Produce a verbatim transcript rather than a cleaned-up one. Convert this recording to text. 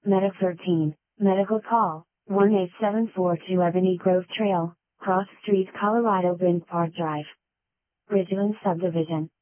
Medic thirteen, medical call, one eight seven four two Ebony Grove Trail, Cross Street, Colorado, Bend Park Drive. Ridgeland Subdivision.